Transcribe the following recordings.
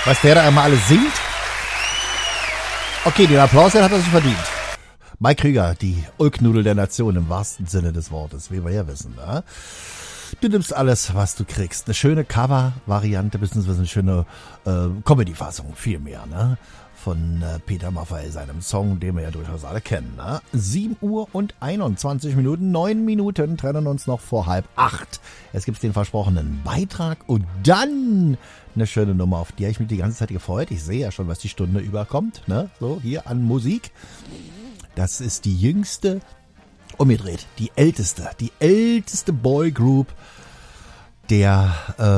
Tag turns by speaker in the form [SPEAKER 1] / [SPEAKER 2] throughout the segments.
[SPEAKER 1] Was der da immer alles singt? Okay, den Applaus, den hat er sich verdient. Mike Krüger, die Ulknudel der Nation im wahrsten Sinne des Wortes, wie wir ja wissen. Ne? Du nimmst alles, was du kriegst. Eine schöne Cover-Variante, beziehungsweise eine schöne Comedy-Fassung, viel mehr, ne? Von Peter Maffay, seinem Song, den wir ja durchaus alle kennen. Ne? 7 Uhr und 21 Minuten, 9 Minuten trennen uns noch vor 7:30. Jetzt gibt's den versprochenen Beitrag und dann eine schöne Nummer, auf die habe ich mich die ganze Zeit gefreut. Ich sehe ja schon, was die Stunde überkommt, ne? So, hier an Musik. Das ist die jüngste, umgedreht, die älteste Boygroup der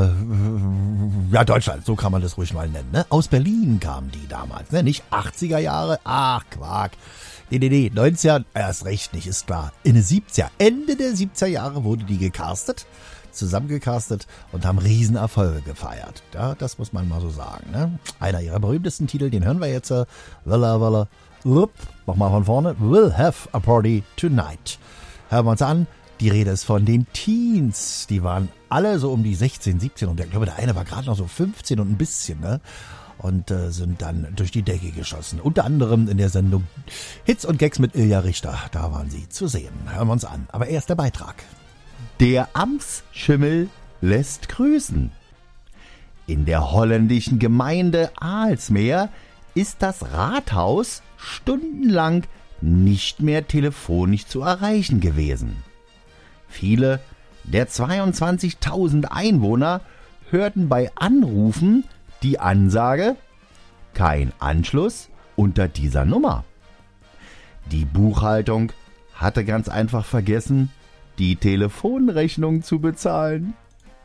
[SPEAKER 1] Deutschland, so kann man das ruhig mal nennen. Ne? Aus Berlin kamen die damals, ne? Nicht 80er Jahre, ach Quark. Nee, 90er, erst recht nicht, ist klar. In den 70er, Ende der 70er Jahre wurde die zusammengecastet und haben Riesenerfolge gefeiert. Ja, das muss man mal so sagen. Ne? Einer ihrer berühmtesten Titel, den hören wir jetzt. Nochmal von vorne. We'll have a party tonight. Hören wir uns an. Die Rede ist von den Teens. Die waren alle so um die 16, 17 und ich glaube, der eine war gerade noch so 15 und ein bisschen, ne? Und sind dann durch die Decke geschossen. Unter anderem in der Sendung Hits und Gags mit Ilja Richter. Da waren sie zu sehen. Hören wir uns an. Aber erst der Beitrag.
[SPEAKER 2] Der Amtsschimmel lässt grüßen. In der holländischen Gemeinde Aalsmeer ist das Rathaus stundenlang nicht mehr telefonisch zu erreichen gewesen. Viele der 22.000 Einwohner hörten bei Anrufen die Ansage: kein Anschluss unter dieser Nummer. Die Buchhaltung hatte ganz einfach vergessen, die Telefonrechnung zu bezahlen.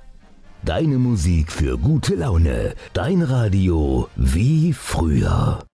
[SPEAKER 3] Deine Musik für gute Laune. Dein Radio wie früher.